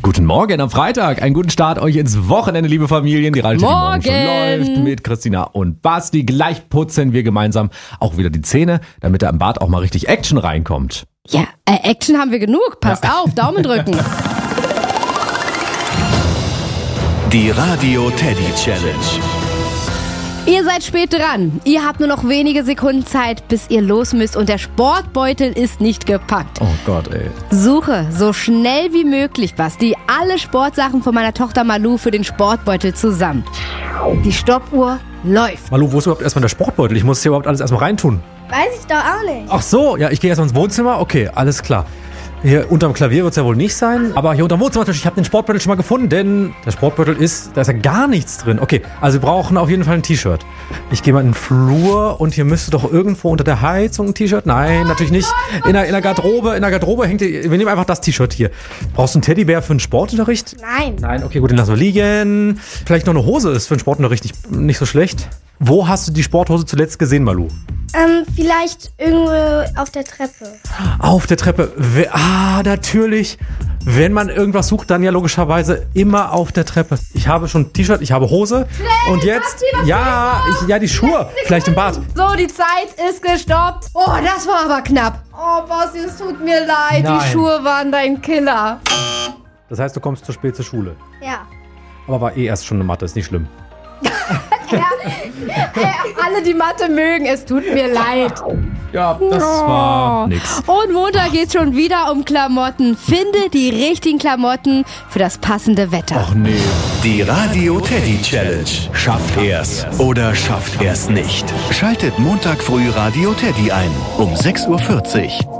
Guten Morgen am Freitag. Einen guten Start euch ins Wochenende, liebe Familien. Die Radio Morgen schon läuft mit Christina und Basti. Gleich putzen wir gemeinsam auch wieder die Zähne, damit da im Bad auch mal richtig Action reinkommt. Ja, Action haben wir genug. Passt auf, Daumen drücken. Die Radio Teddy Challenge. Ihr seid spät dran. Ihr habt nur noch wenige Sekunden Zeit, bis ihr los müsst und der Sportbeutel ist nicht gepackt. Oh Gott, ey. Suche so schnell wie möglich, Basti, alle Sportsachen von meiner Tochter Malu für den Sportbeutel zusammen. Die Stoppuhr läuft. Malu, wo ist überhaupt erstmal der Sportbeutel? Ich muss hier überhaupt alles erstmal reintun. Weiß ich doch auch nicht. Ach so, ja, ich gehe erstmal ins Wohnzimmer. Okay, alles klar. Hier unterm Klavier wird es ja wohl nicht sein. Aber hier unterm Wohnzimmer, ich habe den Sportbeutel schon mal gefunden, denn der Sportbeutel da ist ja gar nichts drin. Okay, also wir brauchen auf jeden Fall ein T-Shirt. Ich gehe mal in den Flur und hier müsste doch irgendwo unter der Heizung ein T-Shirt. Nein, natürlich nicht. In der Garderobe hängt, wir nehmen einfach das T-Shirt hier. Brauchst du einen Teddybär für den Sportunterricht? Nein. Nein, okay, gut, den lassen wir liegen. Vielleicht noch eine Hose ist für den Sportunterricht nicht so schlecht. Wo hast du die Sporthose zuletzt gesehen, Malu? Vielleicht irgendwo auf der Treppe. Auf der Treppe. Natürlich. Wenn man irgendwas sucht, dann ja logischerweise immer auf der Treppe. Ich habe schon T-Shirt, ich habe Hose. Und jetzt, die Schuhe. Vielleicht im Bad. So, die Zeit ist gestoppt. Oh, das war aber knapp. Oh, Basti, es tut mir leid. Nein. Die Schuhe waren dein Killer. Das heißt, du kommst zu spät zur Schule. Ja. Aber war erst schon eine Mathe, ist nicht schlimm. Alle, die Mathe mögen, es tut mir leid. Ja, das war nix. Und Montag geht's schon wieder um Klamotten. Finde die richtigen Klamotten für das passende Wetter. Ach nee. Die Radio Teddy Challenge. Schafft er's oder schafft er's nicht. Schaltet Montag früh Radio Teddy ein um 6:40 Uhr.